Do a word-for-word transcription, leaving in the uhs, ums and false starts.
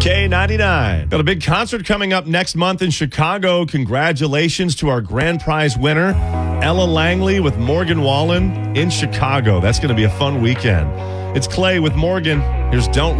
K ninety-nine. Got a big concert coming up next month in Chicago. Congratulations to our grand prize winner, Ella Langley with Morgan Wallen in Chicago. That's going to be a fun weekend. It's Clay with Morgan. Here's Don't